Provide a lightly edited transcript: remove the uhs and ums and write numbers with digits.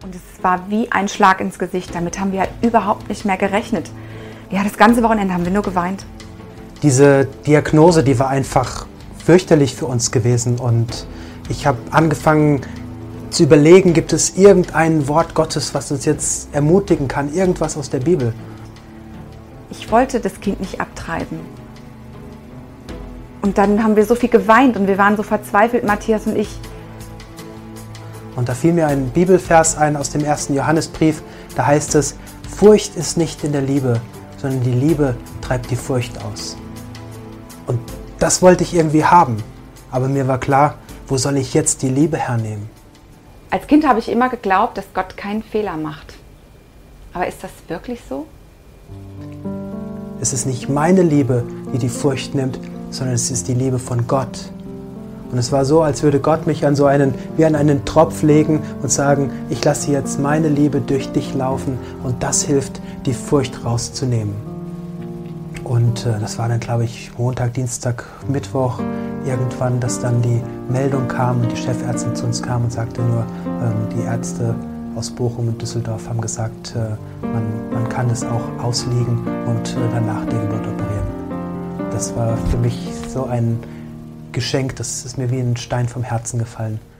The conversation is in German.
Und es war wie ein Schlag ins Gesicht. Damit haben wir halt überhaupt nicht mehr gerechnet. Ja, das ganze Wochenende haben wir nur geweint. Diese Diagnose, die war einfach fürchterlich für uns gewesen. Und ich habe angefangen zu überlegen, gibt es irgendein Wort Gottes, was uns jetzt ermutigen kann, irgendwas aus der Bibel. Ich wollte das Kind nicht abtreiben. Und dann haben wir so viel geweint und wir waren so verzweifelt, Matthias und ich. Und da fiel mir ein Bibelvers ein aus dem 1. Johannesbrief. Da heißt es, Furcht ist nicht in der Liebe, sondern die Liebe treibt die Furcht aus. Und das wollte ich irgendwie haben. Aber mir war klar, wo soll ich jetzt die Liebe hernehmen? Als Kind habe ich immer geglaubt, dass Gott keinen Fehler macht. Aber ist das wirklich so? Es ist nicht meine Liebe, die die Furcht nimmt, sondern es ist die Liebe von Gott. Und es war so, als würde Gott mich wie an einen Tropf legen und sagen, ich lasse jetzt meine Liebe durch dich laufen und das hilft, die Furcht rauszunehmen. Und das war dann, glaube ich, Montag, Dienstag, Mittwoch irgendwann, dass dann die Meldung kam und die Chefärztin zu uns kam und sagte nur, die Ärzte aus Bochum und Düsseldorf haben gesagt, man kann es auch ausliegen und danach den Blut operieren. Das war für mich so ein Geschenk, das ist mir wie ein Stein vom Herzen gefallen.